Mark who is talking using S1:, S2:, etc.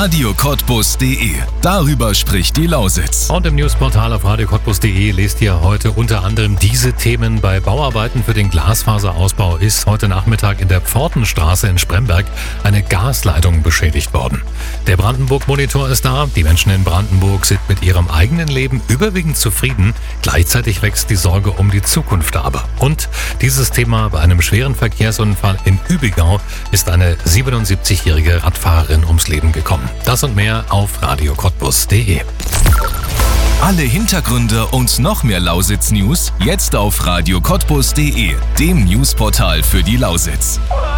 S1: radiocottbus.de. Darüber spricht die Lausitz.
S2: Und im Newsportal auf radiocottbus.de lest ihr heute unter anderem diese Themen. Bei Bauarbeiten für den Glasfaserausbau ist heute Nachmittag in der Pfortenstraße in Spremberg eine Gasleitung beschädigt worden. Der Brandenburg-Monitor ist da. Die Menschen in Brandenburg sind mit ihrem eigenen Leben überwiegend zufrieden. Gleichzeitig wächst die Sorge um die Zukunft aber. Und dieses Thema: bei einem schweren Verkehrsunfall in Übigau ist eine 77-jährige Radfahrerin ums Leben gekommen. Das und mehr auf radiocottbus.de.
S1: Alle Hintergründe und noch mehr Lausitz-News jetzt auf radiocottbus.de, dem Newsportal für die Lausitz.